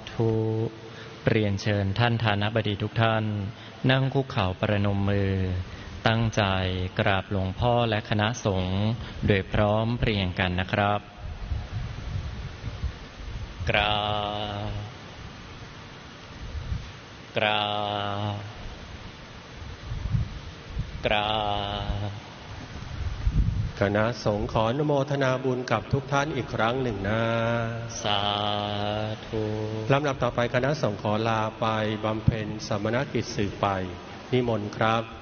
ธุเรียนเชิญท่านฐานะบดีทุกท่านนั่งคุกเข่าประนมมือตั้งใจกราบหลวงพ่อและคณะสงฆ์โดยพร้อมเพรียงกันนะครับกราบกราบกราบคณะสงฆ์ขออนุโมทนาบุญกับทุกท่านอีกครั้งหนึ่งนะสาธุลำดับต่อไปคณะสงฆ์ขอลาไปบำเพ็ญสมณกิจสืบไปนิมนต์ครับ